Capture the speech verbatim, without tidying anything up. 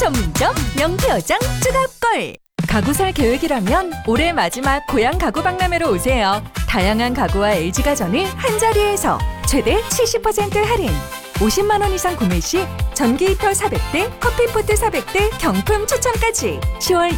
전문점 명표정 쭈갑골. 가구 살 계획이라면 올해 마지막 고향 가구 박람회로 오세요. 다양한 가구와 엘지가전을 한자리에서 최대 칠십 퍼센트 할인. 오십만 원 이상 구매 시 전기 히터 사백 대, 커피포트 사백 대 경품 추첨까지. 시월